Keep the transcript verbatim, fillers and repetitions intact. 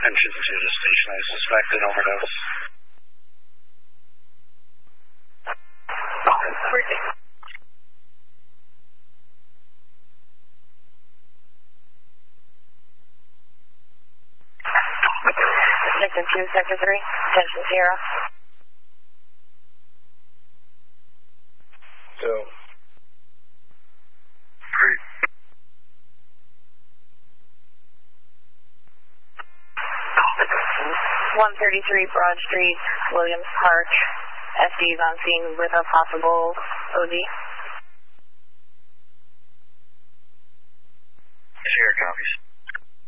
attention to the station. I suspect an overdose. Section two, Sector three, attention Sierra. So, three. one thirty-three Broad Street, Williams Park. S D is on scene with a possible O D. Sierra copies.